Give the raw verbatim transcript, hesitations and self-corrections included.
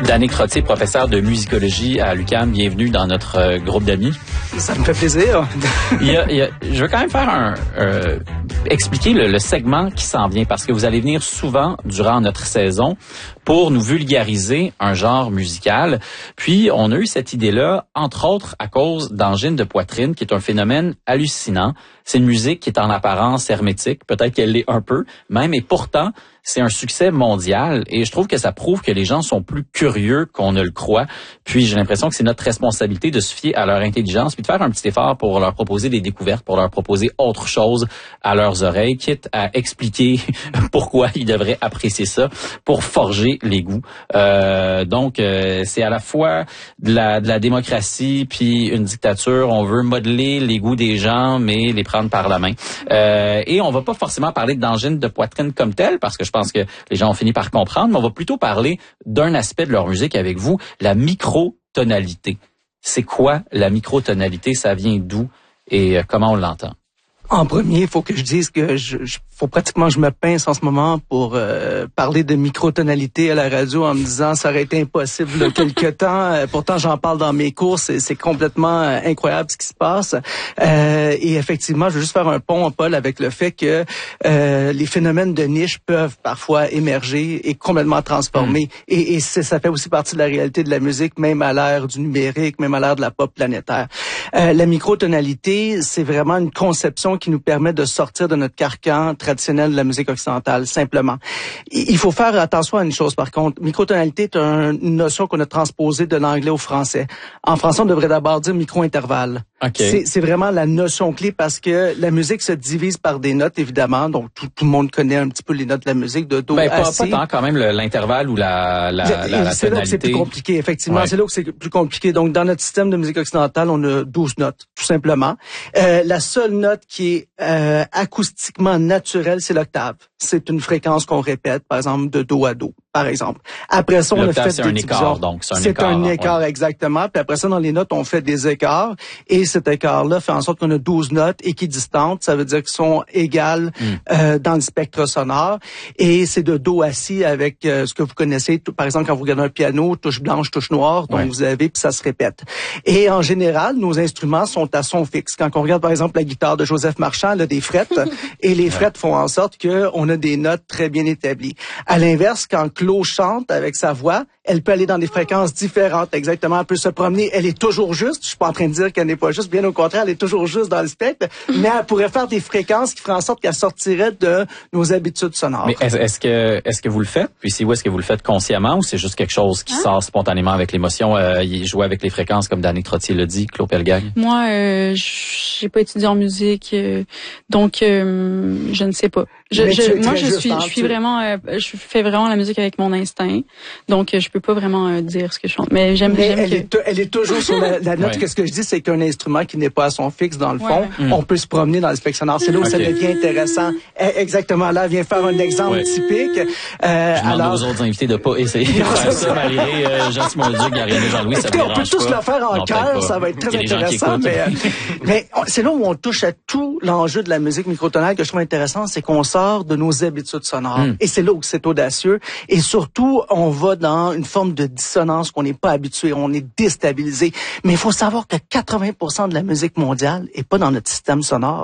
Danick Trottier, professeur de musicologie à l'U Q A M. Bienvenue dans notre euh, groupe d'amis. Ça me fait plaisir. il y a, il y a, je veux quand même faire un... Euh, expliquer le, le segment qui s'en vient, parce que vous allez venir souvent durant notre saison pour nous vulgariser un genre musical. Puis, on a eu cette idée-là, entre autres, à cause d'angine de poitrine, qui est un phénomène hallucinant. C'est une musique qui est en apparence hermétique, peut-être qu'elle l'est un peu, même, et pourtant, c'est un succès mondial et je trouve que ça prouve que les gens sont plus curieux qu'on ne le croit. Puis j'ai l'impression que c'est notre responsabilité de se fier à leur intelligence puis de faire un petit effort pour leur proposer des découvertes, pour leur proposer autre chose à leurs oreilles, quitte à expliquer pourquoi ils devraient apprécier ça pour forger les goûts. Euh, donc euh, c'est à la fois de la, de la démocratie puis une dictature. On veut modeler les goûts des gens mais les prendre par la main. Euh, et on va pas forcément parler d'angine de poitrine comme telle parce que je Je pense que les gens ont fini par comprendre, mais on va plutôt parler d'un aspect de leur musique avec vous, la microtonalité. C'est quoi la microtonalité? Ça vient d'où et comment on l'entend? En premier, il faut que je dise que je, je faut pratiquement que je me pince en ce moment pour euh, parler de microtonalité à la radio en me disant ça aurait été impossible il y a quelque temps. Euh, pourtant, j'en parle dans mes cours. C'est, c'est complètement euh, incroyable ce qui se passe. Euh, et effectivement, je veux juste faire un pont, Paul, avec le fait que euh, les phénomènes de niche peuvent parfois émerger et complètement transformer. Mm. Et, et c'est, ça fait aussi partie de la réalité de la musique, même à l'ère du numérique, même à l'ère de la pop planétaire. Euh, la microtonalité, c'est vraiment une conception qui nous permet de sortir de notre carcan traditionnel de la musique occidentale, simplement. Il faut faire attention à une chose, par contre. Microtonalité est une notion qu'on a transposée de l'anglais au français. En français, on devrait d'abord dire micro-intervalle. Okay. C'est, c'est vraiment la notion clé parce que la musique se divise par des notes, évidemment. Donc, tout, tout le monde connaît un petit peu les notes de la musique, de Do ben, à pas, Si. Pas tant quand même le, l'intervalle ou la, la, la, la c'est tonalité. Là que c'est plus compliqué, effectivement. Ouais. C'est là que c'est plus compliqué. Donc, dans notre système de musique occidentale, on a douze notes, tout simplement. Euh, la seule note qui est euh, acoustiquement naturelle, c'est l'octave. C'est une fréquence qu'on répète, par exemple, de Do à Do, par exemple. Après ça, on l'octave, a fait c'est des un divisions. écart, donc c'est un c'est écart. C'est un écart, ouais. exactement. Puis après ça, dans les notes, on fait des écarts. Et cet écart-là fait en sorte qu'on a douze notes équidistantes. Ça veut dire qu'elles sont égales mm. euh, dans le spectre sonore. Et c'est de Do à Si avec euh, ce que vous connaissez. Tout, par exemple, quand vous regardez un piano, touche blanche, touche noire, donc ouais. vous avez, puis ça se répète. Et en général, nos instruments sont à son fixe. Quand on regarde, par exemple, la guitare de Joseph Marchand, elle a des frettes. et les frettes font en sorte qu'on a des notes très bien établies. À l'inverse, quand Claude chante avec sa voix, elle peut aller dans des fréquences différentes, exactement. Elle peut se promener. Elle est toujours juste. Je suis pas en train de dire qu'elle n'est pas juste. Bien au contraire, elle est toujours juste dans le spectre. Mais elle pourrait faire des fréquences qui feraient en sorte qu'elle sortirait de nos habitudes sonores. Mais est-ce, est-ce que est-ce que vous le faites? Puis si oui, est-ce que vous le faites consciemment ou c'est juste quelque chose qui hein? sort spontanément avec l'émotion? Euh, jouer avec les fréquences, comme Danick Trottier l'a dit, Claude Pelgag? Moi, euh, j'ai pas étudié en musique, euh, donc euh, je ne sais pas. Je, je, moi, je suis, je suis vraiment, euh, je fais vraiment la musique avec mon instinct, donc euh, je peux pas vraiment euh, dire ce que je chante. Mais j'aime, mais j'aime elle, que... est, elle est toujours sur la, la note. ouais. Qu'est-ce que je dis, c'est qu'un instrument qui n'est pas à son fixe, dans le fond, ouais. on peut se promener dans le spectre sonore. C'est là où okay. ça devient intéressant. Exactement. Là, viens faire un exemple ouais. typique. Euh, je demande alors... aux autres invités de pas essayer de faire ça, malgré euh, Jean-Simon Duc, Gary Jean-Louis, ça Écoutez, on peut tous pas. le faire en chœur, ça va être très intéressant. Mais, euh, mais c'est là où on touche à tout l'enjeu de la musique microtonale que je trouve intéressant, c'est qu'on sort de nos habitudes sonores. Mm. Et c'est là où c'est audacieux. Et surtout, on va dans une forme de dissonance qu'on n'est pas habitué, on est déstabilisé. Mais il faut savoir que quatre-vingts pour cent de la musique mondiale est pas dans notre système sonore.